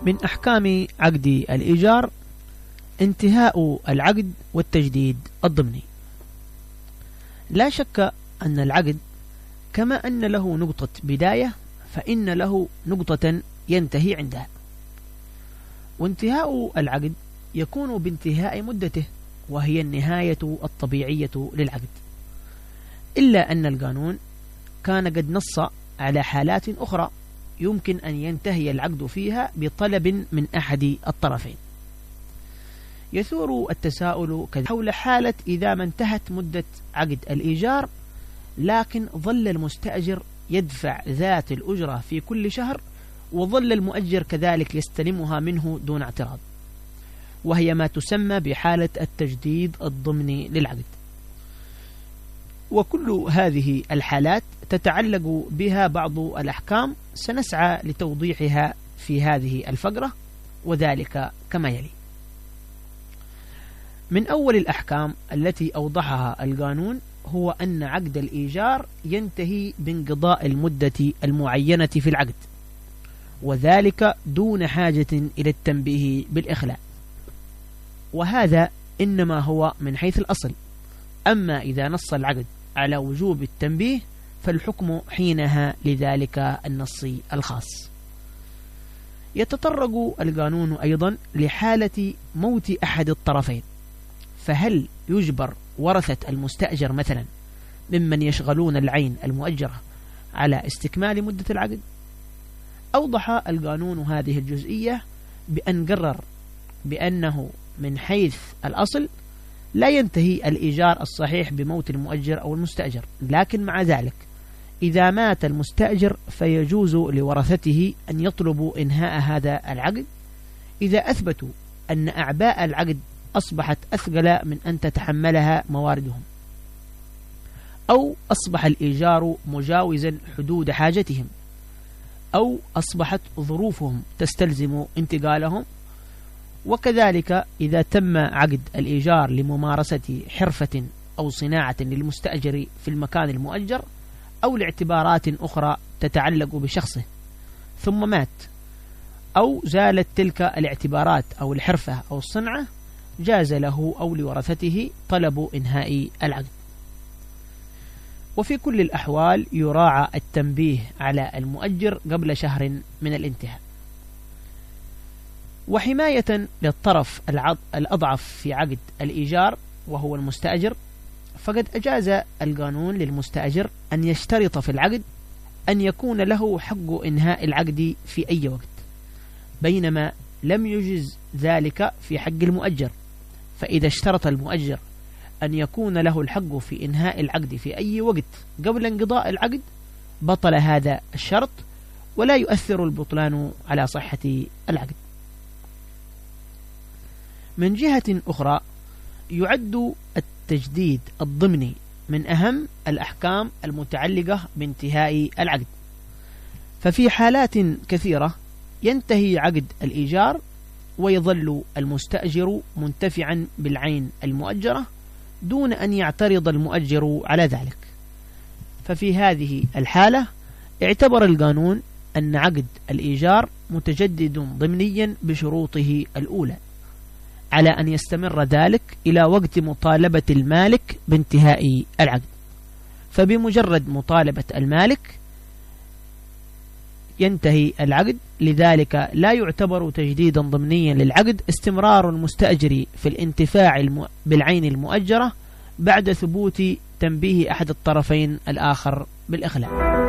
من أحكام عقد الإيجار انتهاء العقد والتجديد الضمني. لا شك أن العقد كما أن له نقطة بداية فإن له نقطة ينتهي عندها، وانتهاء العقد يكون بانتهاء مدته وهي النهاية الطبيعية للعقد، إلا أن القانون كان قد نص على حالات أخرى يمكن أن ينتهي العقد فيها بطلب من أحد الطرفين. يثور التساؤل حول حالة إذا ما انتهت مدة عقد الإيجار لكن ظل المستأجر يدفع ذات الأجرة في كل شهر وظل المؤجر كذلك يستلمها منه دون اعتراض، وهي ما تسمى بحالة التجديد الضمني للعقد. وكل هذه الحالات تتعلق بها بعض الأحكام سنسعى لتوضيحها في هذه الفقرة، وذلك كما يلي. من أول الأحكام التي أوضحها القانون هو أن عقد الإيجار ينتهي بانقضاء المدة المعينة في العقد، وذلك دون حاجة إلى التنبيه بالإخلاء، وهذا إنما هو من حيث الأصل. أما إذا نص العقد على وجوب التنبيه فالحكم حينها لذلك النص الخاص. يتطرق القانون أيضا لحالة موت أحد الطرفين، فهل يجبر ورثة المستأجر مثلا ممن يشغلون العين المؤجرة على استكمال مدة العقد؟ أوضح القانون هذه الجزئية بأن قرر بأنه من حيث الأصل لا ينتهي الإيجار الصحيح بموت المؤجر أو المستأجر، لكن مع ذلك إذا مات المستأجر فيجوز لورثته أن يطلبوا إنهاء هذا العقد إذا أثبتوا أن أعباء العقد أصبحت أثقل من أن تتحملها مواردهم، أو أصبح الإيجار مجاوزا حدود حاجتهم، أو أصبحت ظروفهم تستلزم انتقالهم. وكذلك إذا تم عقد الإيجار لممارسة حرفة أو صناعة للمستأجر في المكان المؤجر أو لاعتبارات أخرى تتعلق بشخصه ثم مات، أو زالت تلك الاعتبارات أو الحرفة أو الصنعة، جاز له أو لورثته طلب إنهاء العقد. وفي كل الأحوال يراعى التنبيه على المؤجر قبل شهر من الانتهاء. وحماية للطرف الأضعف في عقد الإيجار وهو المستأجر، فقد أجاز القانون للمستأجر أن يشترط في العقد أن يكون له حق إنهاء العقد في أي وقت، بينما لم يجز ذلك في حق المؤجر. فإذا اشترط المؤجر أن يكون له الحق في إنهاء العقد في أي وقت قبل انقضاء العقد بطل هذا الشرط، ولا يؤثر البطلان على صحة العقد. من جهة أخرى يعد التجديد الضمني من أهم الأحكام المتعلقة بانتهاء العقد، ففي حالات كثيرة ينتهي عقد الإيجار ويظل المستأجر منتفعا بالعين المؤجرة دون أن يعترض المؤجر على ذلك. ففي هذه الحالة اعتبر القانون أن عقد الإيجار متجدد ضمنيا بشروطه الأولى، على أن يستمر ذلك إلى وقت مطالبة المالك بانتهاء العقد. فبمجرد مطالبة المالك ينتهي العقد، لذلك لا يعتبر تجديدا ضمنيا للعقد استمرار المستأجر في الانتفاع بالعين المؤجرة بعد ثبوت تنبيه أحد الطرفين الآخر بالإخلاء.